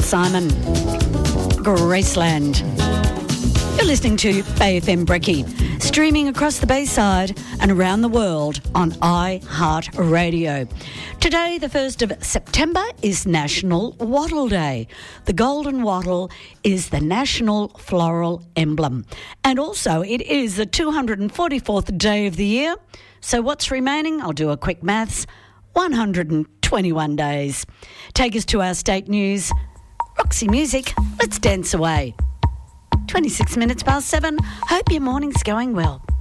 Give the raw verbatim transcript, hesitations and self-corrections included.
Simon, Graceland. You're listening to Bay F M Brekkie, streaming across the Bayside and around the world on iHeartRadio. Today, the first of September, is National Wattle Day. The golden wattle is the national floral emblem. And also, it is the two hundred forty-fourth day of the year. So what's remaining? I'll do a quick maths. one hundred twenty-one days. Take us to our state news. Roxy Music, let's dance away. twenty-six minutes past seven. Hope your morning's going well.